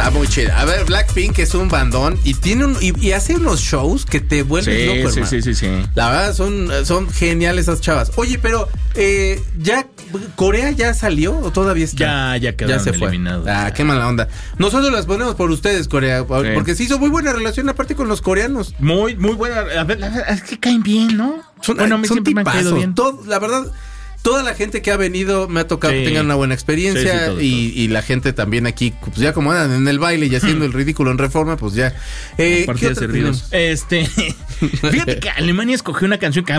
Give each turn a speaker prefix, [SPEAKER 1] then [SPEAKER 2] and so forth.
[SPEAKER 1] Está muy chida. A ver, Blackpink es un bandón y tiene y hace unos shows que te vuelven loco, hermano.
[SPEAKER 2] Sí.
[SPEAKER 1] La verdad, son geniales esas chavas. Oye, pero ¿ya Corea ya salió o todavía está?
[SPEAKER 2] Ya quedaron eliminados.
[SPEAKER 1] Qué mala onda. Nosotros las ponemos por ustedes, Corea, porque se hizo muy buena relación aparte con los coreanos.
[SPEAKER 2] Muy buena. A ver, es que caen bien, ¿no?
[SPEAKER 1] Son siempre me ha caído bien. La verdad, toda la gente que ha venido me ha tocado que tengan una buena experiencia. Todo. Y la gente también aquí, pues ya como andan en el baile y haciendo el ridículo en Reforma, pues ya.
[SPEAKER 2] Fíjate que Alemania escogió una canción que